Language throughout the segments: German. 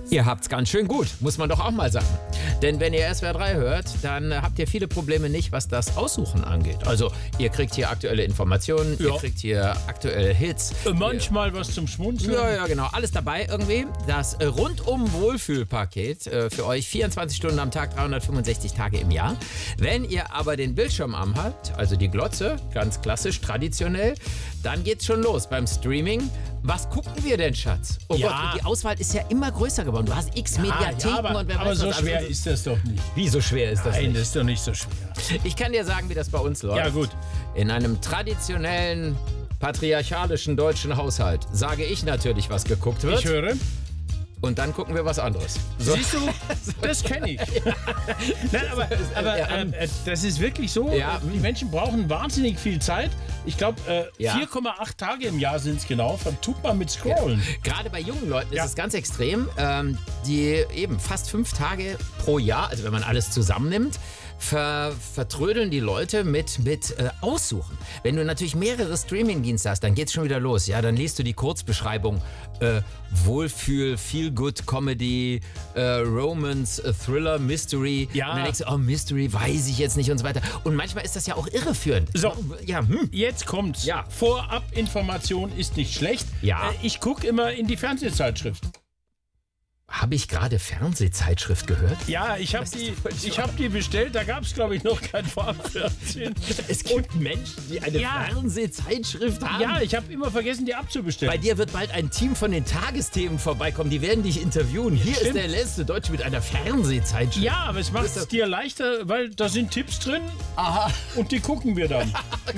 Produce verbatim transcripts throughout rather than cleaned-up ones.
Ihr habt's ganz schön gut, muss man doch auch mal sagen. Denn wenn ihr S W R drei hört, dann habt ihr viele Probleme nicht, was das Aussuchen angeht. Also ihr kriegt hier aktuelle Informationen, Ja. ihr kriegt hier aktuelle Hits. Äh, Manchmal was zum Schmunzeln. Ja, ja, genau. Alles dabei irgendwie. Das äh, Rundum-Wohlfühlpaket äh, für euch vierundzwanzig Stunden am Tag, dreihundertfünfundsechzig Tage im Jahr. Wenn ihr aber den Bildschirm am habt, also die Glotze, ganz klassisch, traditionell, dann geht's schon los beim Streaming. Was gucken wir denn, Schatz? Oh Ja. Gott, und die Auswahl ist ja immer größer geworden. Du hast x Mediatheken ja, aber, und wer aber weiß so was schwer alles. ist das doch nicht. Wie so schwer ist das Nein, nicht? das ist doch nicht so schwer. Ich kann dir sagen, wie das bei uns läuft. Ja, gut. In einem traditionellen, patriarchalischen deutschen Haushalt sage ich natürlich, was geguckt wird. Ich höre. Und dann gucken wir was anderes. So. Siehst du, das kenne ich. Nein, aber, aber Ja, ähm, äh, das ist wirklich so. Ja. äh, Die Menschen brauchen wahnsinnig viel Zeit. Ich glaube, äh, Ja. vier Komma acht Tage im Jahr sind es genau. Vertut man mit Scrollen. Gerade bei jungen Leuten Ja. ist es ganz extrem, ähm, die eben fast fünf Tage pro Jahr, also wenn man alles zusammennimmt, ver vertrödeln die Leute mit, mit äh, Aussuchen. Wenn du natürlich mehrere Streaming-Dienste hast, dann geht's schon wieder los. Ja, dann liest du die Kurzbeschreibung. Äh, Wohlfühl, Feel-Good, Comedy, äh, Romance, äh, Thriller, Mystery. Ja. Und dann denkst du, oh, Mystery, weiß ich jetzt nicht und so weiter. Und manchmal ist das ja auch irreführend. So. Ja, hm. Jetzt kommt's. Ja. Vorab-Information ist nicht schlecht. Ja. Äh, Ich gucke immer in die Fernsehzeitschrift. Habe ich gerade Fernsehzeitschrift gehört? Ja, ich habe Das ist die, doch voll ich hab die bestellt. Da gab es, glaube ich, noch kein Vorabfernsehen. Es gibt Menschen, die eine Ja. Fernsehzeitschrift haben. Ja, ich habe immer vergessen, die Bei abzubestellen. dir wird bald ein Team von den Tagesthemen vorbeikommen. Die werden dich interviewen. Hier ist Stimmt. der letzte Deutsche mit einer Fernsehzeitschrift. Ja, aber es macht Das ist es doch- dir leichter, weil da sind Tipps drin Aha. und die gucken wir dann.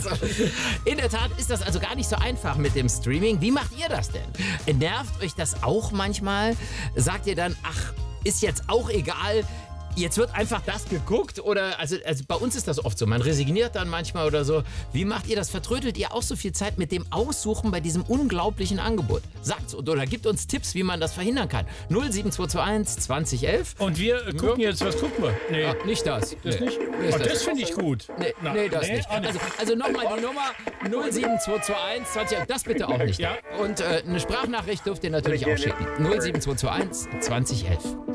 In der Tat ist das also gar nicht so einfach mit dem Streaming. Wie macht ihr das denn? Nervt euch das auch manchmal? Sagt ihr dann, ach, ist jetzt auch egal, jetzt wird einfach das geguckt? Oder, also, also bei uns ist das oft so, man resigniert dann manchmal oder so. Wie macht ihr das? Vertrödelt ihr auch so viel Zeit mit dem Aussuchen bei diesem unglaublichen Angebot? Sagt's oder gebt uns Tipps, wie man das verhindern kann. null sieben zwei zwei eins zwanzig elf. Und wir äh, gucken Ja. jetzt, was gucken wir? Nee, Ah, nicht das. das Nee. nicht? Nee, ist Oh, das das finde ich gut. Nee, Na, nee, das nee, nicht. auch nicht. Also, also nochmal die Nummer null sieben zwei zwei eins zwanzig, das bitte auch nicht. Ja. Und äh, eine Sprachnachricht dürft ihr natürlich auch schicken. null sieben zwei zwei eins zwanzig elf.